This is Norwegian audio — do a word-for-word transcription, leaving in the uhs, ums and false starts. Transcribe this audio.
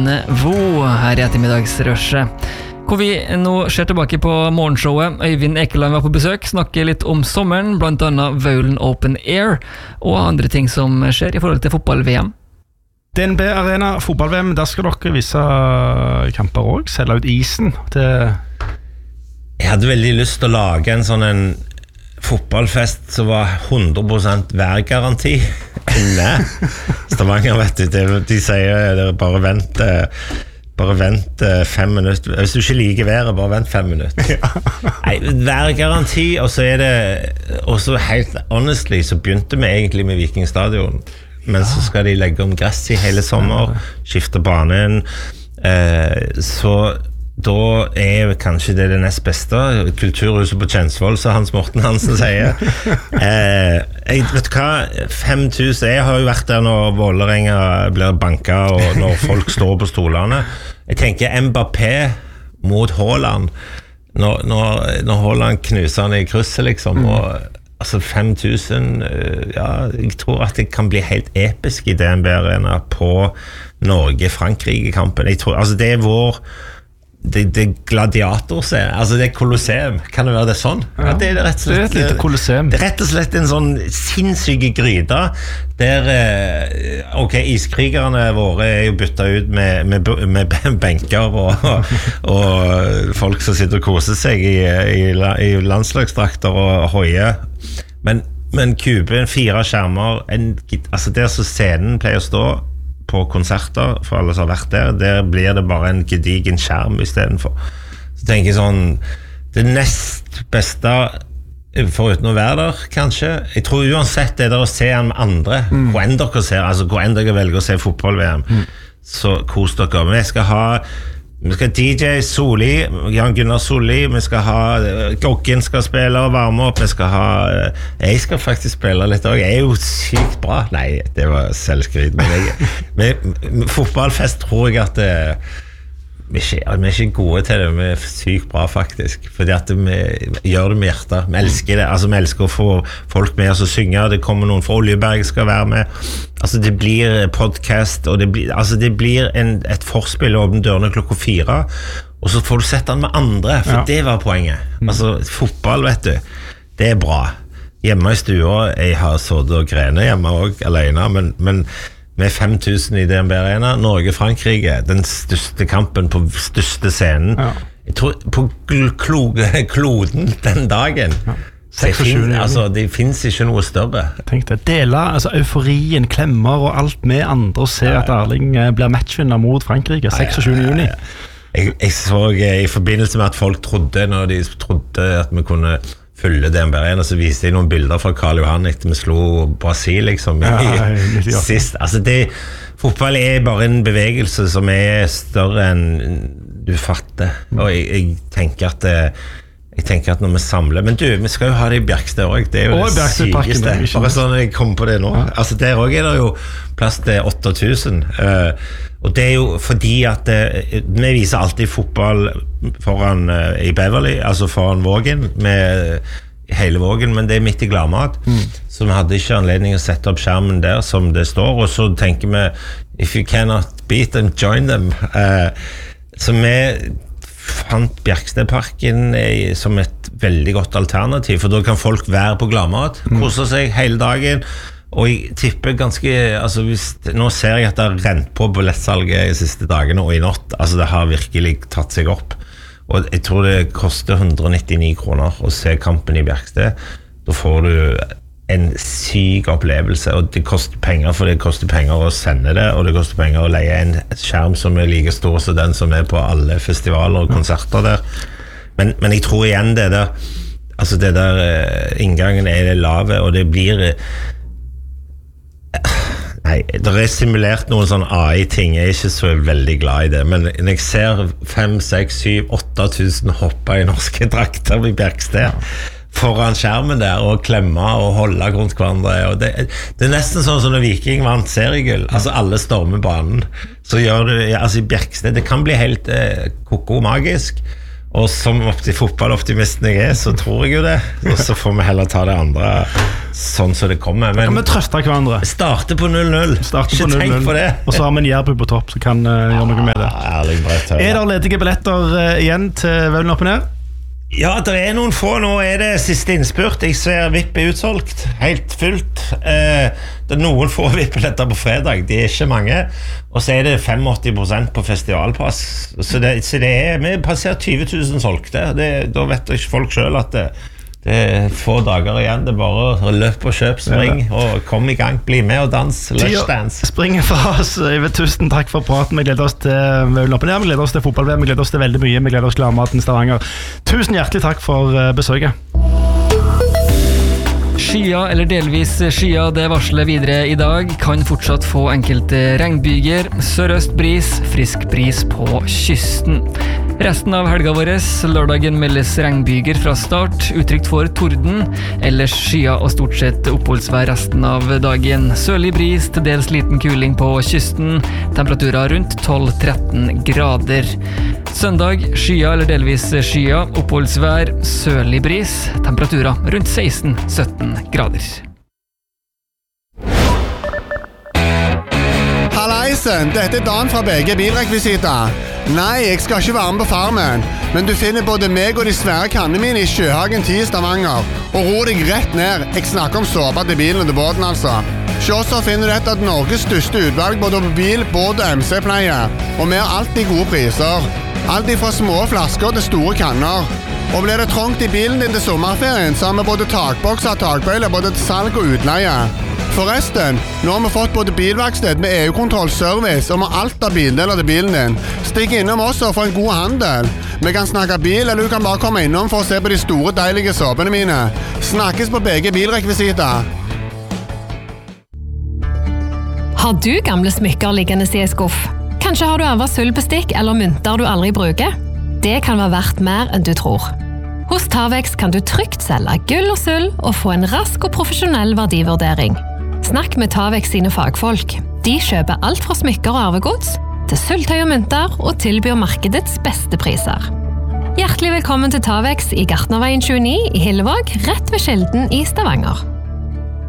Vo her I ettermiddagsrushet. Hvor vi nå ser tilbake på morgenshowet. Øyvind Ekeland var på besøk, snakker litt om sommeren, blant annet Vaulen Open Air, og andre ting som skjer I forhold til fotball-V M. D N B Arena fotball-V M, der skal dere vise kamper også, selge ut isen til... Jeg hadde veldig lyst til å lage en sånn en fotballfest som var hundre prosent værgaranti inne. Stavanger, vet du, de, de sier det bare vent, bare vent fem minutter. Hvis du ikke liker været, bare vent fem minutter. Nei, værgaranti, og så er det, og så helt honestly, så begynte vi egentlig med Vikingstadion, men så skal de legge om gress I hele sommer, skifte banen, eh, så da er kanskje det det nest beste kulturhuset på Kjensvoll, så Hans Morten Hansen sier eh, jeg, vet du hva, fem tusen jeg har jo vært der når Vålerenga blir banket og når folk står på stolene jeg tenker Mbappé mot Haaland når, når, når Haaland knuser han I krysset liksom mm. og, altså fem tusen ja, jeg tror at det kan bli helt episk I D N B Arena på Norge-Frankrike-kampen jeg tror, altså det er vår Det, det gladiator ser, altså det kolosseum, kan det være det sånn? Ja, ja, det er rett og slett, det er et lite kolosseum. Det er rett og slett en sånn sinnssyke gryte, der, ok, iskrigerne våre er jo byttet ut med, med, med benker og, og folk som sitter og koser seg I, i, i landslagsdrakter og høye, men, men kuben, fire skjermer, en, altså der så scenen pleier å stå, på konserter, for alle som har vært der, der blir det bare en gedigen skjerm I stedet for. Så tenker jeg sånn, det nest beste, foruten å være der, kanskje, jeg tror uansett det der å se han med andre, mm. hvor enn dere ser, altså hvor enn dere velger å se fotball-V M, mm. så kos dere. Men jeg skal ha, vi skal D J Soli, Jan Gunnar Soli, vi skal ha, Goggen skal spille og varme opp, vi skal ha, jeg skal faktisk spille litt også, jeg er jo sykt bra. Nei, det var selvskryt, men jeg, med fotballfest tror jeg at det, vi, er ikke, vi er ikke gode til det, vi er sykt bra faktisk, fordi at vi gjør det med hjertet, vi elsker det, altså vi elsker å få folk med oss å synge, det kommer noen fra Oljeberg skal være med, altså det blir podcast, og det blir, altså det blir en, et forspill åpne dørene klokka fire, og så får du sett den med andre, for ja. Det var poenget, altså fotball vet du, det er bra, hjemme I stua, jeg har sådd og grene hjemme også, alene, men, men med fem tusen I D N B Arena, Norge-Frankrike, den største kampen på største scenen. Ja. Jeg tror på klo kloden den dagen. Ja. Det, finnes, altså, det finnes ikke noe større. Tenk det, dele altså, euforien, klemmer og alt med andre og se ja, ja. At Erling blir matchvinner mot Frankrike seksogtyvende juni. Ja, ja, ja. Jeg, jeg så I forbindelse med at folk trodde, når de trodde at vi kunne følge D N B Arena, så viste jeg noen bilder fra Karl Johan etter vi slo Brasil liksom I, ja, ja. Sist, altså det fotball er bare en bevegelse som er større enn du fatter og jeg, jeg tenker at jeg tenker at når vi samler men du, vi skal jo ha det I Bjerkstad også det er jo og det sykeste bare sånn jeg kommer på det nå ja. altså der også er det jo plass til åtte tusen uh, og det er jo fordi at uh, vi viser alltid fotball foran uh, I Beverly, altså foran Vågen med uh, hele Vågen, men det er midt I Gladmat mm. så vi hadde ikke anledning å sette opp skjermen der som det står, og så tenker vi if you cannot beat them, join them uh, så vi fant Bjerkstedparken som et veldig godt alternativ, for da kan folk være på Gladmat, kose seg hele dagen, og jeg tipper ganske, altså hvis, nå ser jeg at det har rent på billettsalget I siste dagene og I natt, altså det har virkelig tatt seg opp, og jeg tror det koster hundre og nittini kroner å se kampen I Bjerksted, da får du en syk opplevelse, og det koster penger, for det koster penger å sende det, og det koster penger å leie en skjerm som er like stor som den som er på alle festivaler og konserter der. Men, men jeg tror igjen det der, altså det der inngangen er det lave, og det blir nei, det er simulert noen sånn A I-ting, jeg er ikke så veldig glad I det, men når jeg ser fem, seks, syv, åtte tusen hoppe I norske drakter I Bjerksted, foran skjermen der og klemme og holde rundt hverandre og det, det er nesten sånn som når Viking vant seriegull, altså alle stormer banen så gjør det, altså I Bjerksted det kan bli helt eh, koko magisk og som opti, fotballoptimisten jeg er, så tror jeg jo det, og så får vi heller ta det andre sånn som det kommer. Men kan vi trøste hverandre? Starte på null null, ikke tenk på det. Og så har vi en Jærbu på topp, så kan uh, gjøre noe med det. Ja, ærlig brett, er det ledige billetter uh, igjen til Vaulen Open Air? Ja, det er noen få. Nå er det siste innspurt. Jeg ser V I P er utsolgt, helt fullt. Eh, det er noen få V I P-billetter på fredag, de er ikke mange. Og så er det femogåtti prosent på festivalpass. Så det, så det er, vi passerer tyve tusen solgte. Det, da vet ikke folk selv at det, det er få dager igjen. Det er bare å løpe og kjøpe, spring, og kom i gang. Bli med og dans, lush dance. Springer fra oss. Øyvind, tusen takk for praten. Vi gleder oss til Vaulen Open Air, vi gleder oss til fotball-V M, vi gleder oss til veldig mye, vi gleder oss til Gladmaten Stavanger. Tusen hjertelig takk for besøket. Skya eller delvis skya, det varsler videre i dag. Kan fortsatt få enkelte regnbyger. Sørøst bris, frisk bris på kysten. Resten av helga våres, lørdagen meldes regnbyger fra start, utrygt for torden. Ellers skya og stort sett oppholdsvær resten av dagen. Sørlig bris, til dels liten kuling på kysten. Temperaturer rundt tolv til tretten grader. Søndag, skya eller delvis skya, oppholdsvær, sørlig bris. Temperaturer rundt seksten til sytten grader. Hallaisen, dette er Dan fra B G Bilrekvisita. Nei, jeg skal ikke være med på farmen, men du finner både meg og de svære kannene mine i Sjøhagen ti i Stavanger. Og ro deg rett ned, jeg snakker om såpa til bilen og til båten altså. Så også finner du et av Norges største utvalg både på bil, båt og M C-pleie. Og vi har alltid gode priser. Alt fra små flasker til store kanner. Og blir det trångt i bilen din til sommerferien, så har vi både takbokser og takbøyler både til salg og utleie. Forresten, nå har vi fått både bilverksted med E U-kontroll, service og med alt av bildeler til bilen din. Stikk innom oss og få en god handel. Vi kan snakke bil, eller du kan bare komme innom for å se på de store, deilige såpene mine. Snakkes på B G Bilrekvisita. Har du gamle smykker liggende i en skuff? Kanskje har du arvet sølvbestikk eller mynter du aldri bruker? Det kan være verdt mer enn du tror. Hos Tavex kan du trygt selge gull og sølv og få en rask og profesjonell verdivurdering. Snakk med Tavex sine fagfolk. De kjøper alt fra smykker og arvegods til sølvtøy og mynter og tilbyr markedets beste priser. Hjertelig velkommen til Tavex i Gartnerveien tjueni i Hillevåg, rett ved Skjelden i Stavanger.